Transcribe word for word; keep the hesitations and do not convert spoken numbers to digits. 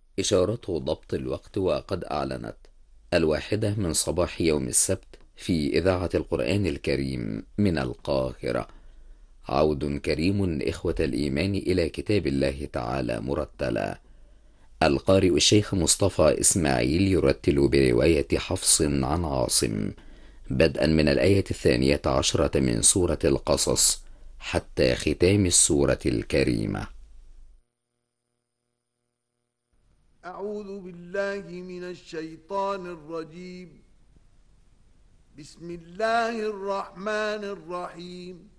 إشارة ضبط الوقت، وقد أعلنت الواحدة من صباح يوم السبت في إذاعة القرآن الكريم من القاهرة. عود كريم إخوة الإيمان إلى كتاب الله تعالى مرتلا. القارئ الشيخ مصطفى إسماعيل يرتل برواية حفص عن عاصم، بدءا من الآية الثانية عشرة من سورة القصص حتى ختام السورة الكريمة. أعوذ بالله من الشيطان الرجيم. بسم الله الرحمن الرحيم.